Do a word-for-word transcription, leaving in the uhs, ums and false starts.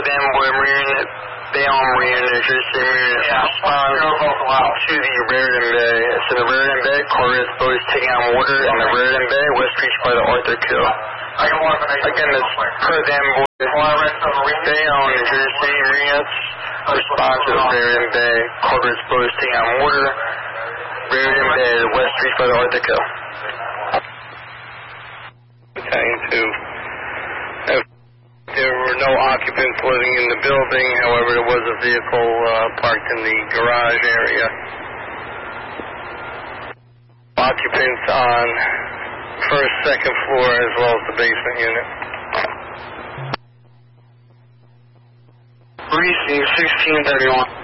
Perth Amboy Marine, Bayonne Marine, New Jersey Marine, Yeah, responds to the Raritan Bay. So the Raritan Bay, Corvus boat is taking on water in the Raritan Bay, west reached by the Arthur Kill. Again, this Perth Amboy, Bayonne, New Jersey Marine, responds to the Raritan Bay, Corvus boat is taking on water, Raritan Bay, west reached by the Arthur Kill. Battalion two. There were no occupants living in the building, however there was a vehicle uh, parked in the garage area. Occupants on first, second floor as well as the basement unit. Briefing sixteen thirty-one.